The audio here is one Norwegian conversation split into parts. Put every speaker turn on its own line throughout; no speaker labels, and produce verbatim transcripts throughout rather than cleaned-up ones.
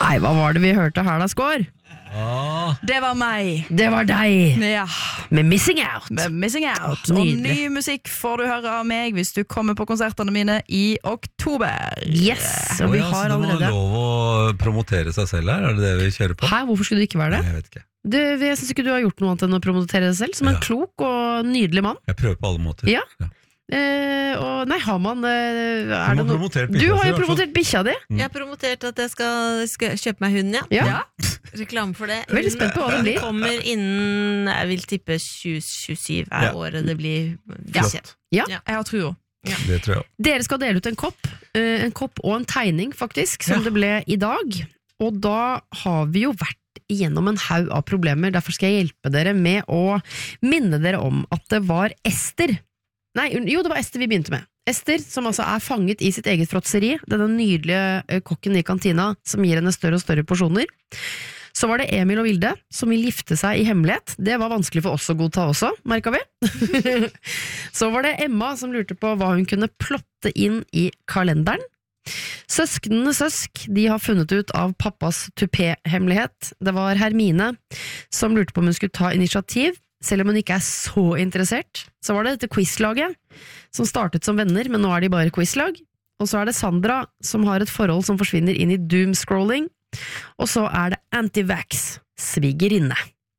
Nei, hva var det vi hørte her da, Skår?
Ah.
Det var meg.
Det var deg.
Ja.
Med Missing Out.
Med Missing Out.
Nydelig.
Og ny musikk får du høre av meg hvis du kommer på konsertene mine i oktober.
Yes, og vi
oh, ja,
har
så det
allerede...
var lov å promotere seg selv her, er det det vi kjører på?
Hæ, hvorfor skulle du ikke være det?
Nei, jeg vet ikke.
Du, jeg synes ikke du har gjort noe annet enn å promotere deg selv, som en
Ja.
klok og nydelig mann.
Jeg prøver på alle måter.
Ja. ja. Eh, og nei, har man eh, er
Du
det
har
noe?
promotert
Du
bikkja
har
si, i
jo
hvert fall.
promotert bikkja di.
Mm.
Jeg har promotert at jeg skal, skal kjøpe meg hund, ja.
Ja.
Ja.
Reklame for det.
Veldig spent på hva det
Den
blir.
kommer innen, jeg vil tippe tjue tjuesyv er
Ja.
året det blir
Flott.
Ja.
Ja.
Jeg har trua.
Det tror jeg.
Dere skal dele ut en kopp, eh, en kopp og en tegning faktisk, som
Ja.
det ble i dag. Og da har vi jo vært igjennom en haug av problemer, derfor skal jeg hjelpe dere med å minne dere om at det var Ester. Nei, jo, det var Ester vi begynte med. Ester, som altså er fanget i sitt eget fråtseri, denne nydelige eh, kokken i kantina, som gir henne større og større porsjoner. Så var det Emil og Vilde, som vil gifte seg i hemmelighet. Det var vanskelig for oss å godta også, merket vi. Så var det Emma, som lurte på hva hun kunne plotte inn i kalenderen. Søsknene Søsk, de har funnet ut av pappas tupé-hemmelighet. Det var Hermine, som lurte på om hun skulle ta initiativ, selv om hun ikke er så interessert. Så var det dette quizlaget, som startet som venner, men nå er de bare quizlag. Og så er det Sandra, som har et forhold som forsvinner inn i doomscrolling. Og så er det Antivax, svigerinne.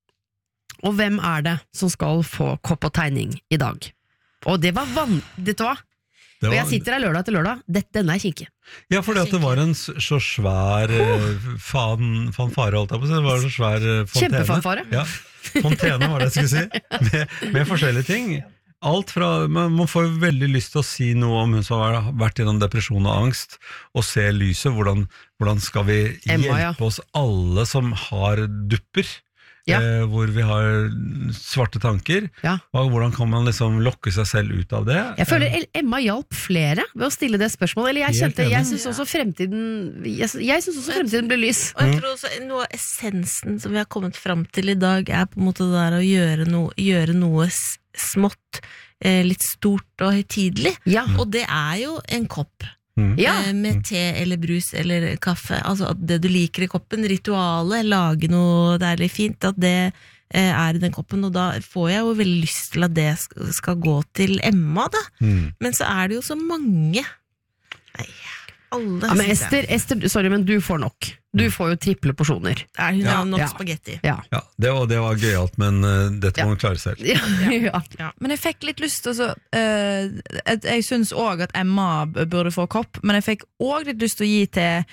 Og hvem er det som skal få kopp og tegning i dag? Og det var vann... Vet du hva?
Det
Og
var,
jeg sitter her lørdag til lørdag. Dette, denne er kinkig.
ja, fordi at det var en s- så svær eh, fan, fanfare, holdt jeg på å si. Det var en så svær eh, fontene.
Kjempefanfare.
Ja, fontene var det jeg skulle si. Med, med forskjellige ting. Alt fra, man, man får jo veldig lyst til å si noe om hun som har vært gjennom depresjon og angst, og se lyset. Hvordan, hvordan skal vi
Emma, ja.
hjelpe oss alle som har dupper?
Ja.
Eh, hvor vi har svarte tanker.
Ja.
Og hvordan kan man liksom lokke seg selv ut av det?
Jeg føler El- Emma hjalp flere ved å stille det spørsmålet. Eller jeg
Helt
kjente, jeg
enig.
synes også fremtiden Jeg, jeg synes også fremtiden ble lys.
Og jeg tror også noe av essensen som vi har kommet fram til i dag, er på en måte det der å gjøre noe, gjøre noe s- smått, eh, litt stort og høytidelig.
Ja.
Og det er jo en kopp.
Mm.
Ja.
Eh, med te eller brus eller kaffe, altså at det du liker i koppen, ritualet, lage noe deilig fint, at det eh, er i den koppen, og da får jeg jo veldig lyst til at det sk- skal gå til Emma da,
Mm.
men så er det jo så mange. Nei, alle
Ja, men
synes jeg.
Ester, Ester, sorry, men du får nok. Du får jo triple porsjoner.
Er hun
Ja,
har nok
ja.
spagetti.
Ja.
Ja, det var, det var gøyalt, men eh, dette
Ja.
må man klare selv.
Ja. Ja.
Men jeg fikk litt lyst til å uh, Jeg, jeg syns òg at Emma b- burde få kopp, men jeg fikk òg litt lyst til å gi til,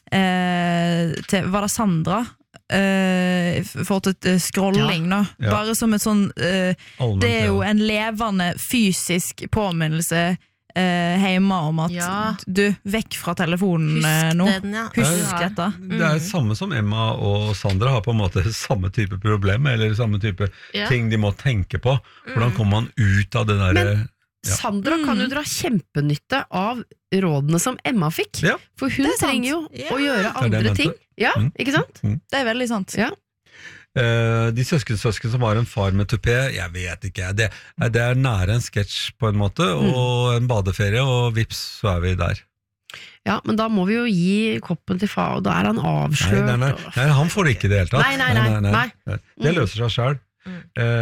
eh, til Var det Sandra? Uh, for til uh, scrolling, nå.
Ja.
Bare som et sånn uh,
Allment,
Det er jo
ja.
en levende fysisk påminnelse uh, hjemme om at
Ja.
du, vekk fra telefonen uh,
Husk
nå.
den, ja.
Husk
Ja.
dette.
Det er samme som Emma og Sandra har på en måte samme type problem, eller samme type
Ja.
ting de må tenke på. Hvordan kommer man ut av det der?
Men-
Ja.
Sandra kan jo dra kjempenytte av rådene som Emma fikk.
Ja.
For hun
Det er sant.
trenger jo
Ja.
å gjøre
Det er det jeg
andre
mente.
ting. Ja,
Mm.
ikke sant?
Det er veldig sant.
Ja.
Eh, de søskensøsken som har en far med tupé, jeg vet ikke. Det, det er nære en sketsj på en måte, og en badeferie, og vips, så er vi der.
Ja, men da må vi jo gi koppen til far, og da er han
Nei,
avslørt.
nei, nei,
og-
nei, han får det ikke i det hele tatt.
Nei, nei, nei, nei.
Det løser seg selv.
Mm.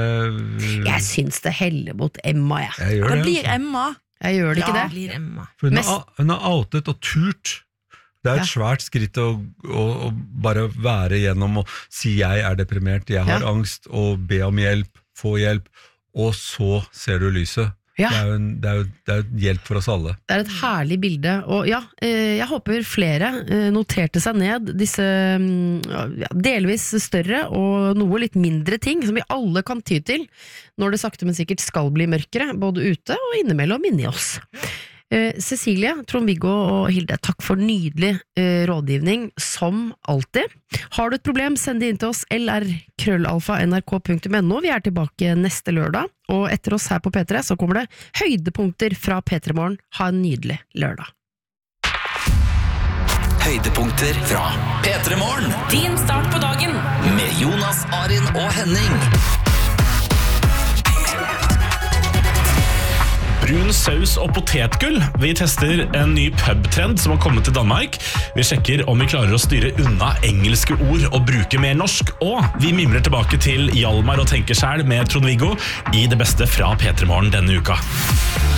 Eh,
Jeg syns det heller mot Emma, jeg.
jeg gjør
Det
det.
blir
altså.
Emma.
Jeg gjør det
Ja,
ikke
det
det?
blir Emma.
For hun,
Mest-
har, hun har outet og turt. Det er et
Ja.
svært skritt å, å, å bare være gjennom og si jeg er deprimert, jeg har
Ja.
angst, og be om hjelp, få hjelp, og så ser du lyset.
Ja.
Det er jo en, det er jo, det er jo hjelp for oss alle.
Det er et herlig bilde, og ja, eh, jeg håper flere eh, noterte seg ned disse mm, ja, delvis større og noe litt mindre ting som vi alle kan ty til når det sakte men sikkert skal bli mørkere, både ute og innimellom inni oss. Eh, Cecilie, Trond-Viggo og Hilde, takk for nydelig eh, rådgivning, som alltid. Har du et problem, send det inn til oss, lr krøllalfa n r k punktum n o. Vi er tilbake neste lørdag, og etter oss her på P tre så kommer det høydepunkter fra P tre Morgen. Ha en nydelig lørdag.
Høydepunkter fra P tre Morgen
Din start på dagen.
med Jonas, Arin og Henning.
brun saus og potetgull. Vi tester en ny pubtrend som har kommet til Danmark. Vi sjekker om vi klarer å styre unna engelske ord og bruke mer norsk. Og vi mimrer tilbake til Hjalmar og tenker selv med Trond-Viggo i det beste fra P tre Morgen denne uka.